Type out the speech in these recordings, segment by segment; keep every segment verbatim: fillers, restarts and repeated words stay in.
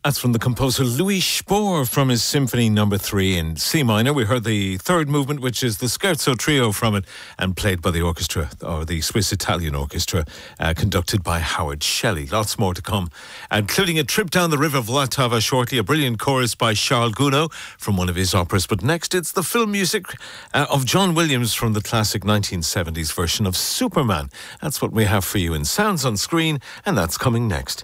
That's from the composer Louis Spohr from his Symphony Number Three in C minor. We heard the third movement, which is the Scherzo Trio from it, and played by the orchestra, or the Swiss-Italian Orchestra, uh, conducted by Howard Shelley. Lots more to come, including a trip down the river Vltava shortly, a brilliant chorus by Charles Gounod from one of his operas. But next, it's the film music uh, of John Williams from the classic nineteen seventies version of Superman. That's what we have for you in Sounds on Screen, and that's coming next.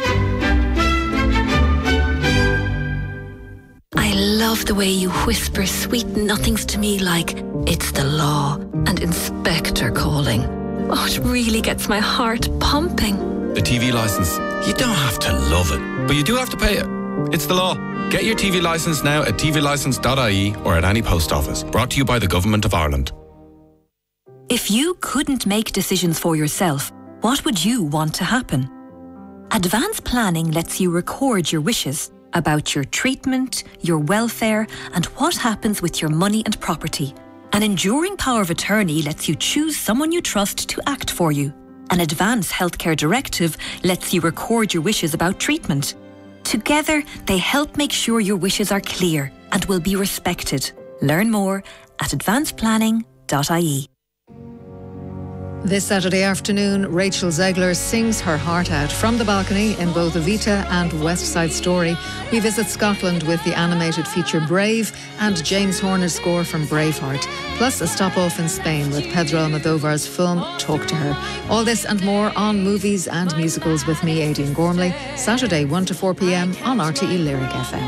I love the way you whisper sweet nothings to me like it's the law and inspector calling. Oh, it really gets my heart pumping. The T V licence, you don't have to love it, but you do have to pay it. It's the law. Get your T V licence now at t v licence dot i e or at any post office. Brought to you by the Government of Ireland. If you couldn't make decisions for yourself, what would you want to happen? Advanced planning lets you record your wishes about your treatment, your welfare, and what happens with your money and property. An enduring power of attorney lets you choose someone you trust to act for you. An advance healthcare directive lets you record your wishes about treatment. Together, they help make sure your wishes are clear and will be respected. Learn more at advanced planning dot i e. This Saturday afternoon, Rachel Zegler sings her heart out from the balcony in both Evita and West Side Story. We visit Scotland with the animated feature Brave and James Horner's score from Braveheart, plus a stop off in Spain with Pedro Almodóvar's film Talk to Her. All this and more on Movies and Musicals with me, Aidan Gormley, Saturday one to four p m on R T E Lyric F M.